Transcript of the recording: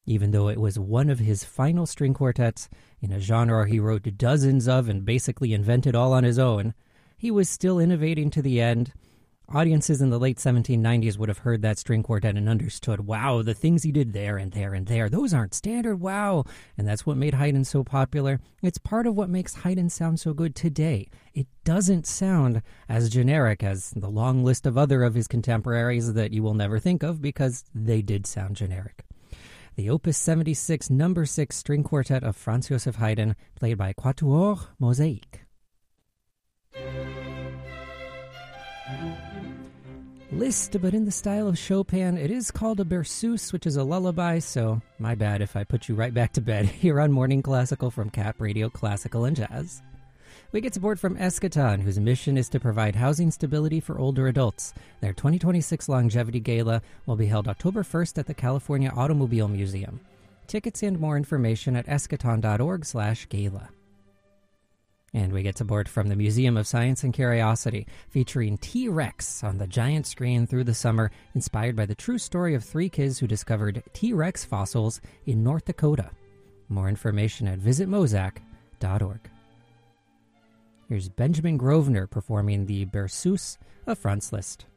Even though it was one of his final string quartets in a genre he wrote dozens of and basically invented all on his own, he was still innovating to the end. Audiences in the late 1790s would have heard that string quartet and understood, wow, the things he did there and there and there, those aren't standard, wow. And that's what made Haydn so popular. It's part of what makes Haydn sound so good today. It doesn't sound as generic as the long list of other of his contemporaries that you will never think of because they did sound generic. The Opus 76 number 6 string quartet of Franz Joseph Haydn, played by Quatuor Mosaïque. Liszt, but in the style of Chopin. It is called a berceuse, which is a lullaby, so my bad if I put you right back to bed here on Morning Classical from Cap Radio Classical and Jazz. We get support from Eschaton, whose mission is to provide housing stability for older adults. Their 2026 Longevity Gala will be held October 1st at the California Automobile Museum. Tickets and more information at eschaton.org/gala. And we get support from the Museum of Science and Curiosity, featuring T-Rex on the giant screen through the summer, inspired by the true story of 3 kids who discovered T-Rex fossils in North Dakota. More information at visitmozak.org. Here's Benjamin Grosvenor performing the Berceuse of Franz Liszt.